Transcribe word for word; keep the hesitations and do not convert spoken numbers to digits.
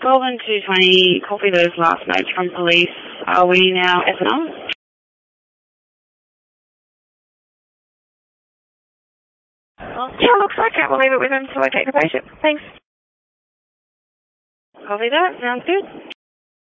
twelve and two twenty, copy those last notes from police. Are we now S and R? Well, yeah, looks like it. We'll leave it with them to locate the patient. Thanks. Copy that. Sounds good.